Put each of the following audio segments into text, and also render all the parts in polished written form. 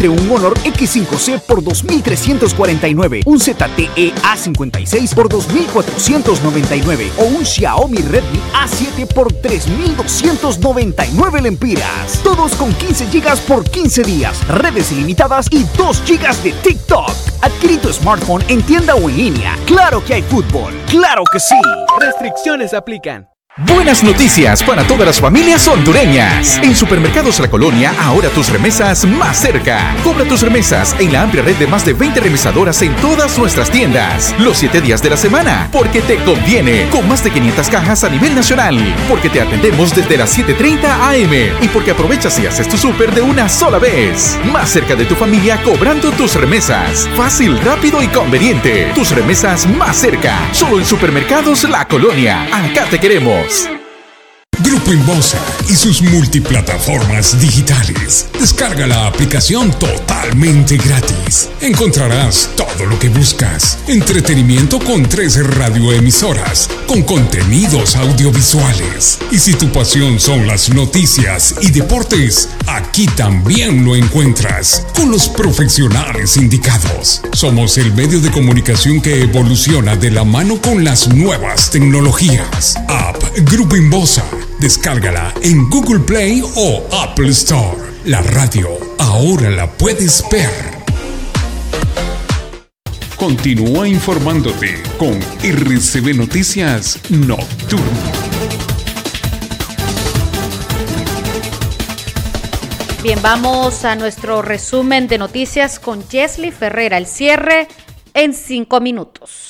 Encuentre un Honor X5C por $2,349, un ZTE A56 por $2,499 o un Xiaomi Redmi A7 por $3,299 lempiras. Todos con 15 GB por 15 días, redes ilimitadas y 2 GB de TikTok. Adquirí tu smartphone en tienda o en línea. ¡Claro que hay fútbol! ¡Claro que sí! Restricciones aplican. Buenas noticias para todas las familias hondureñas. En Supermercados La Colonia, ahora tus remesas más cerca. Cobra tus remesas en la amplia red de más de 20 remesadoras en todas nuestras tiendas. Los 7 días de la semana, porque te conviene. Con más de 500 cajas a nivel nacional. Porque te atendemos desde las 7:30 AM. Y porque aprovechas y haces tu súper de una sola vez. Más cerca de tu familia cobrando tus remesas. Fácil, rápido y conveniente. Tus remesas más cerca. Solo en Supermercados La Colonia. Acá te queremos. Grupo Inbosa y sus multiplataformas digitales. Descarga la aplicación totalmente gratis. Encontrarás todo lo que buscas. Entretenimiento con 13 radioemisoras, con contenidos audiovisuales. Y si tu pasión son las noticias y deportes, aquí también lo encuentras, con los profesionales indicados. Somos el medio de comunicación que evoluciona de la mano con las nuevas tecnologías. App Grupo Inbosa. Descárgala en Google Play o Apple Store. La radio ahora la puedes ver. Continúa informándote con RCB Noticias Nocturno. Bien, vamos a nuestro resumen de noticias con Jesly Ferreira. El cierre en 5 minutos.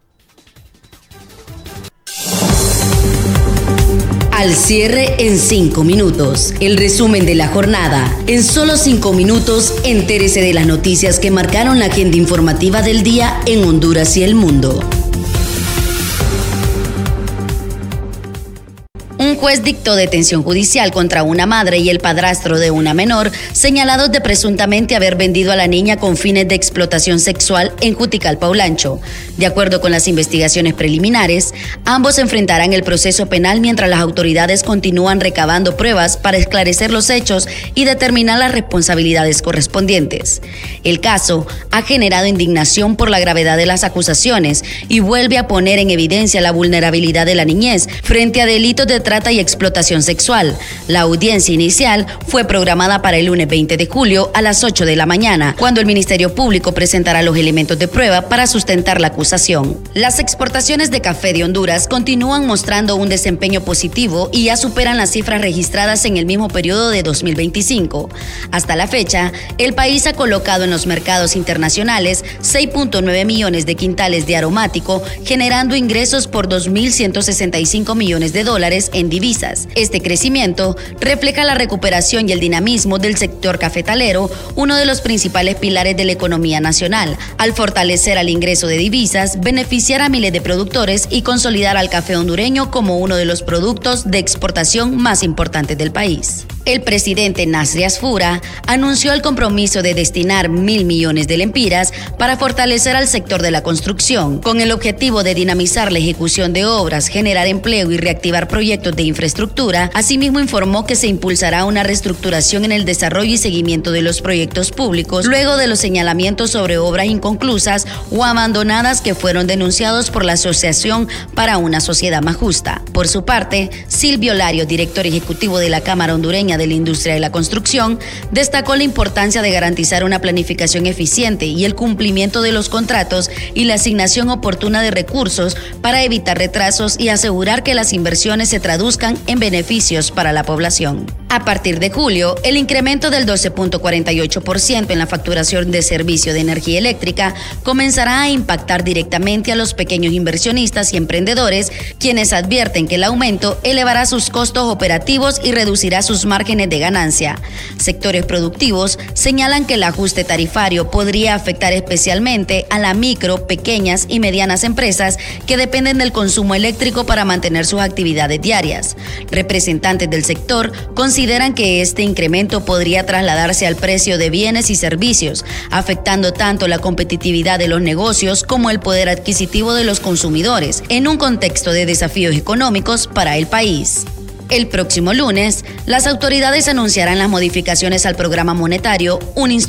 Al cierre en 5 minutos. El resumen de la jornada. En solo 5 minutos, entérese de las noticias que marcaron la agenda informativa del día en Honduras y el mundo. Un juez dictó detención judicial contra una madre y el padrastro de una menor, señalados de presuntamente haber vendido a la niña con fines de explotación sexual en Juticalpa, Olancho. De acuerdo con las investigaciones preliminares, ambos enfrentarán el proceso penal mientras las autoridades continúan recabando pruebas para esclarecer los hechos y determinar las responsabilidades correspondientes. El caso ha generado indignación por la gravedad de las acusaciones y vuelve a poner en evidencia la vulnerabilidad de la niñez frente a delitos de trata y explotación sexual. La audiencia inicial fue programada para el lunes 20 de julio a las 8 de la mañana, cuando el Ministerio Público presentará los elementos de prueba para sustentar la acusación. Las exportaciones de café de Honduras continúan mostrando un desempeño positivo y ya superan las cifras registradas en el mismo periodo de 2025. Hasta la fecha, el país ha colocado en los mercados internacionales 6.9 millones de quintales de aromático, generando ingresos por $2,165 millones en divisas. Este crecimiento refleja la recuperación y el dinamismo del sector cafetalero, uno de los principales pilares de la economía nacional, al fortalecer al ingreso de divisas, beneficiar a miles de productores y consolidar al café hondureño como uno de los productos de exportación más importantes del país. El presidente Nasri Asfura anunció el compromiso de destinar 1.000 millones de lempiras para fortalecer al sector de la construcción, con el objetivo de dinamizar la ejecución de obras, generar empleo y reactivar proyectos de infraestructura. Asimismo, informó que se impulsará una reestructuración en el desarrollo y seguimiento de los proyectos públicos, luego de los señalamientos sobre obras inconclusas o abandonadas que fueron denunciados por la Asociación para una Sociedad Más Justa. Por su parte, Silvio Lario, director ejecutivo de la Cámara Hondureña de la Industria de la Construcción, destacó la importancia de garantizar una planificación eficiente y el cumplimiento de los contratos y la asignación oportuna de recursos para evitar retrasos y asegurar que las inversiones se traduzcan en beneficios para la población. A partir de julio, el incremento del 12.48% en la facturación de servicio de energía eléctrica comenzará a impactar directamente a los pequeños inversionistas y emprendedores, quienes advierten que el aumento elevará sus costos operativos y reducirá sus márgenes de ganancia. Sectores productivos señalan que el ajuste tarifario podría afectar especialmente a las micro, pequeñas y medianas empresas que dependen del consumo eléctrico para mantener sus actividades diarias. Representantes del sector consideran que este incremento podría trasladarse al precio de bienes y servicios, afectando tanto la competitividad de los negocios como el poder adquisitivo de los consumidores, en un contexto de desafíos económicos para el país. El próximo lunes, las autoridades anunciarán las modificaciones al programa monetario, un